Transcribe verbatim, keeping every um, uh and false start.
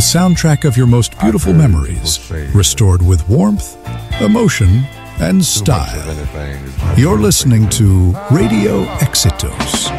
soundtrack of your most beautiful memories, restored with warmth, emotion, and style. You're listening to Radio Exitos.